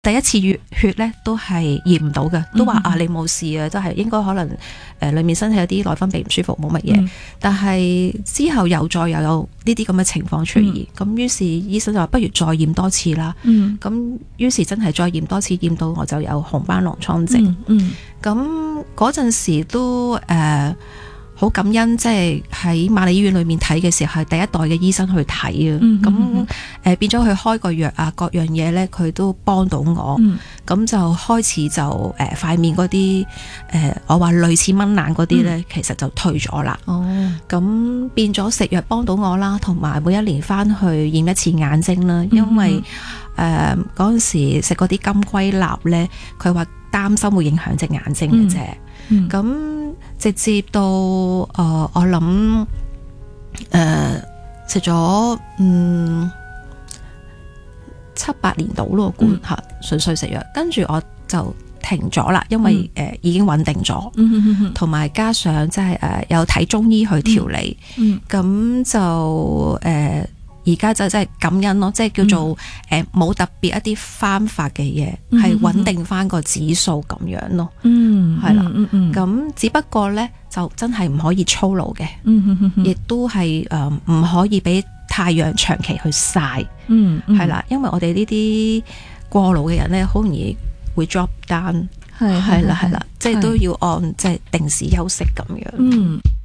第一次血咧都係驗唔到嘅，都話你冇事啊，都係應該可能裏面身體有啲內分泌唔舒服，冇乜嘢。但係之後又有呢啲咁嘅情況出現，咁於是醫生就話不如再驗多次啦。咁於是真係再驗多次，驗到我就有紅斑狼瘡症。咁嗰陣時都好感恩，即係喺瑪麗醫院裏面睇嘅時候係第一代嘅醫生去睇啊，咁變咗佢開個藥啊，各樣嘢咧佢都幫到我，咁就開始就塊面嗰啲我話類似蚊瘌嗰啲咧，其實就退咗啦。咁變咗食藥幫到我啦，同埋每一年翻去驗一次眼睛啦，因為嗰陣時食嗰啲金龜蠟咧，佢話擔心會影響隻眼睛嘅啫。咁直接到我諗食咗7-8年到咯，估吓純粹食藥，跟住我就停咗啦，因為已經穩定咗，同埋加上即係有睇中醫去調理，咁就而家就真係感恩咯，即係叫做冇特別一啲翻發嘅嘢，係穩定翻個指數咁樣咯。係啦，咁只不過咧就真係唔可以操勞嘅，亦都係唔可以俾太陽長期去曬。係啦，因為我哋呢啲過勞嘅人咧，好容易會 drop down。係啦，即係都要按即係定時休息咁樣。